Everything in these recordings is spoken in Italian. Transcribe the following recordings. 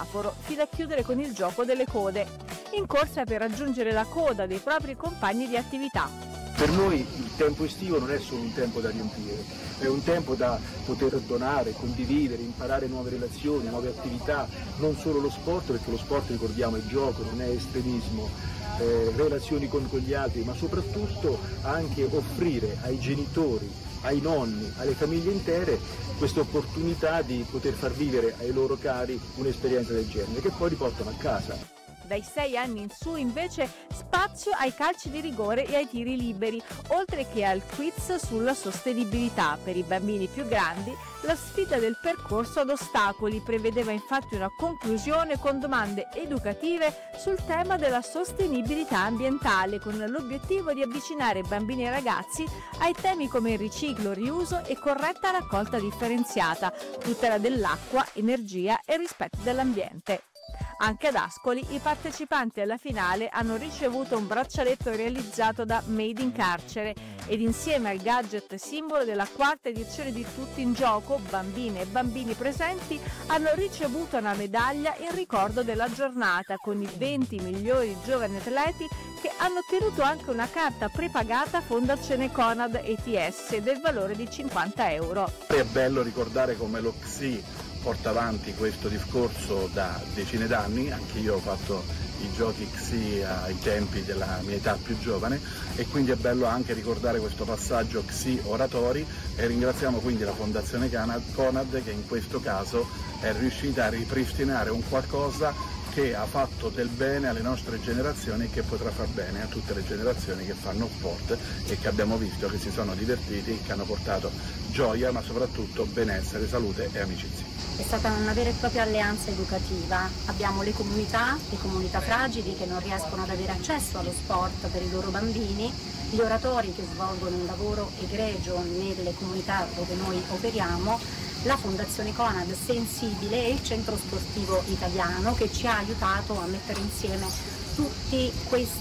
semaforo, fino a chiudere con il gioco delle code, in corsa per raggiungere la coda dei propri compagni di attività. Per noi il tempo estivo non è solo un tempo da riempire, è un tempo da poter donare, condividere, imparare nuove relazioni, nuove attività, non solo lo sport, perché lo sport, ricordiamo, è gioco, non è estremismo, relazioni con gli altri, ma soprattutto anche offrire ai genitori, ai nonni, alle famiglie intere questa opportunità di poter far vivere ai loro cari un'esperienza del genere, che poi riportano a casa. Dai 6 anni in su invece spazio ai calci di rigore e ai tiri liberi, oltre che al quiz sulla sostenibilità. Per i bambini più grandi la sfida del percorso ad ostacoli prevedeva infatti una conclusione con domande educative sul tema della sostenibilità ambientale, con l'obiettivo di avvicinare bambini e ragazzi ai temi come il riciclo, riuso e corretta raccolta differenziata, tutela dell'acqua, energia e rispetto dell'ambiente. Anche ad Ascoli i partecipanti alla finale hanno ricevuto un braccialetto realizzato da Made in Carcere ed insieme al gadget simbolo della quarta edizione di Tutti in Gioco, bambine e bambini presenti hanno ricevuto una medaglia in ricordo della giornata con i 20 migliori giovani atleti che hanno ottenuto anche una carta prepagata Fondazione Conad ETS del valore di 50 euro. È bello ricordare come lo XI porta avanti questo discorso da decine d'anni, anche io ho fatto i giochi XI ai tempi della mia età più giovane e quindi è bello anche ricordare questo passaggio XI oratori e ringraziamo quindi la Fondazione Conad che in questo caso è riuscita a ripristinare un qualcosa che ha fatto del bene alle nostre generazioni e che potrà far bene a tutte le generazioni che fanno sport e che abbiamo visto che si sono divertiti, che hanno portato gioia ma soprattutto benessere, salute e amicizia. È stata una vera e propria alleanza educativa. Abbiamo le comunità fragili che non riescono ad avere accesso allo sport per i loro bambini, gli oratori che svolgono un lavoro egregio nelle comunità dove noi operiamo, la Fondazione Conad Sensibile e il Centro Sportivo Italiano che ci ha aiutato a mettere insieme tutti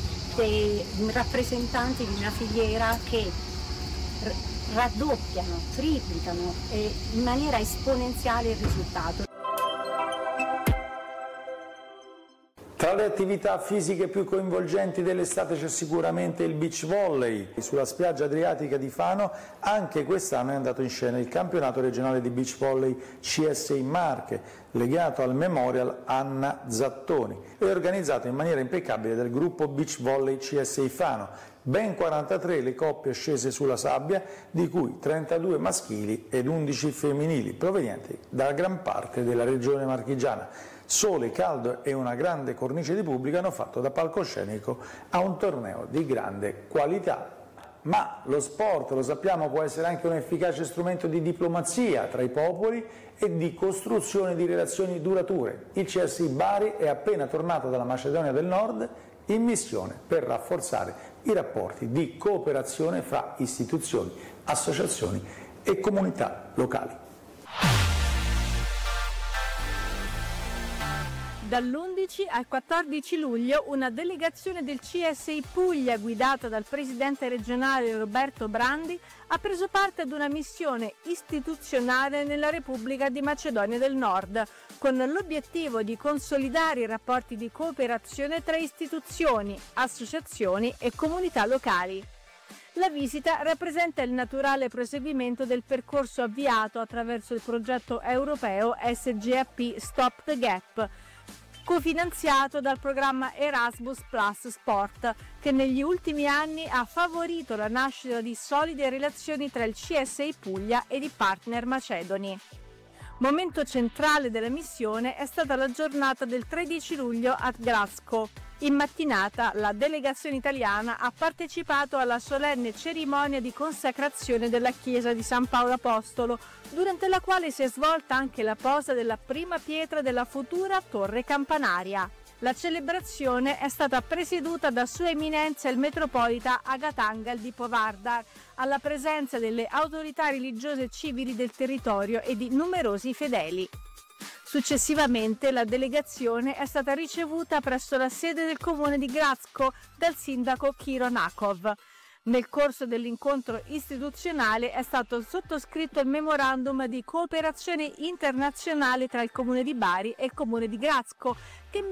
questi rappresentanti di una filiera che raddoppiano, triplicano in maniera esponenziale il risultato. Tra le attività fisiche più coinvolgenti dell'estate c'è sicuramente il beach volley. Sulla spiaggia adriatica di Fano anche quest'anno è andato in scena il campionato regionale di beach volley CSI Marche, legato al Memorial Anna Zattoni e organizzato in maniera impeccabile dal gruppo beach volley CSI Fano. Ben 43 le coppie scese sulla sabbia, di cui 32 maschili ed 11 femminili, provenienti da gran parte della regione marchigiana. Sole, caldo e una grande cornice di pubblico hanno fatto da palcoscenico a un torneo di grande qualità. Ma lo sport, lo sappiamo, può essere anche un efficace strumento di diplomazia tra i popoli e di costruzione di relazioni durature. Il CSI Bari è appena tornato dalla Macedonia del Nord in missione per rafforzare i rapporti di cooperazione fra istituzioni, associazioni e comunità locali. Dall'11 al 14 luglio una delegazione del CSI Puglia guidata dal presidente regionale Roberto Brandi ha preso parte ad una missione istituzionale nella Repubblica di Macedonia del Nord con l'obiettivo di consolidare i rapporti di cooperazione tra istituzioni, associazioni e comunità locali. La visita rappresenta il naturale proseguimento del percorso avviato attraverso il progetto europeo SGAP Stop the Gap, cofinanziato dal programma Erasmus Plus Sport, che negli ultimi anni ha favorito la nascita di solide relazioni tra il CSI Puglia ed i partner macedoni. Momento centrale della missione è stata la giornata del 13 luglio a Gradsko. In mattinata la delegazione italiana ha partecipato alla solenne cerimonia di consacrazione della chiesa di San Paolo Apostolo, durante la quale si è svolta anche la posa della prima pietra della futura torre campanaria. La celebrazione è stata presieduta da Sua Eminenza il Metropolita Agatangal di Povardar, alla presenza delle autorità religiose e civili del territorio e di numerosi fedeli. Successivamente la delegazione è stata ricevuta presso la sede del comune di Gradsko dal sindaco Kiro Nakov. Nel corso dell'incontro istituzionale è stato sottoscritto il memorandum di cooperazione internazionale tra il Comune di Bari e il Comune di Grazco, che